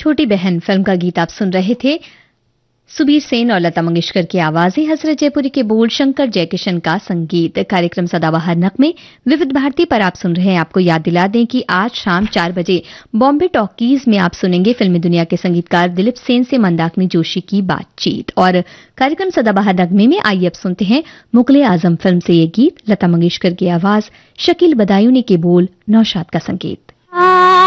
छोटी बहन फिल्म का गीत आप सुन रहे थे। सुबीर सेन और लता मंगेशकर की आवाजें, हसरत जयपुरी के बोल, शंकर जयकिशन का संगीत। कार्यक्रम सदाबहार नगमे विविध भारती पर आप सुन रहे हैं। आपको याद दिला दें कि आज शाम 4 बजे बॉम्बे टॉकीज में आप सुनेंगे फिल्मी दुनिया के संगीतकार दिलीप सेन से मंदाकिनी जोशी की बातचीत। और कार्यक्रम सदाबहार नगमे में आइए अब सुनते हैं मुगले आजम फिल्म से ये गीत, लता मंगेशकर की आवाज, शकील बदायूनी के बोल, नौशाद का संगीत।